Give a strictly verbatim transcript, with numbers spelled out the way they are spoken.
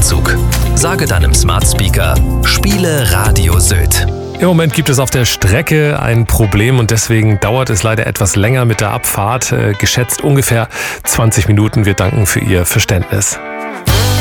Nachtzug. Sage deinem Smart Speaker, spiele Radio Sylt. Im Moment gibt es auf der Strecke ein Problem und deswegen dauert es leider etwas länger mit der Abfahrt. Äh, geschätzt ungefähr zwanzig Minuten. Wir danken für Ihr Verständnis.